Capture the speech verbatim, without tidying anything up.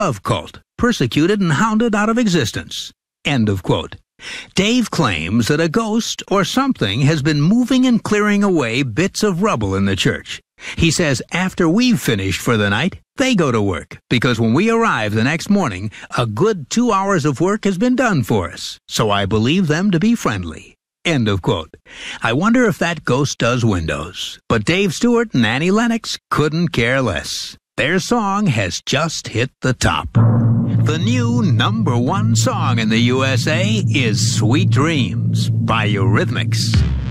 love cult, persecuted and hounded out of existence. End of quote. Dave claims that a ghost or something has been moving and clearing away bits of rubble in the church. He says after we've finished for the night, they go to work, because when we arrive the next morning, a good two hours of work has been done for us, so I believe them to be friendly. End of quote. I wonder if that ghost does windows. But Dave Stewart and Annie Lennox couldn't care less. Their song has just hit the top. The new number one song in the U S A is Sweet Dreams by Eurythmics.